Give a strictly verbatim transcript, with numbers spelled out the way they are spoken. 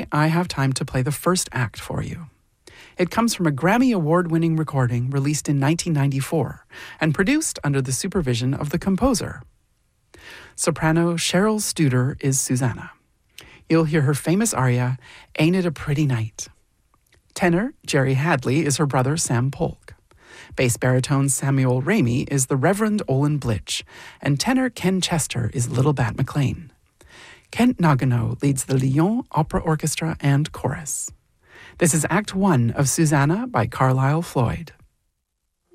why I have time to play the first act for you. It comes from a Grammy Award-winning recording released in nineteen ninety-four and produced under the supervision of the composer. Soprano Cheryl Studer is Susanna. You'll hear her famous aria, Ain't It a Pretty Night? Tenor Jerry Hadley is her brother Sam Polk. Bass baritone Samuel Ramey is the Reverend Olin Blitch, and tenor Ken Chester is Little Bat McLean. Kent Nagano leads the Lyon Opera Orchestra and Chorus. This is Act One of Susanna by Carlisle Floyd.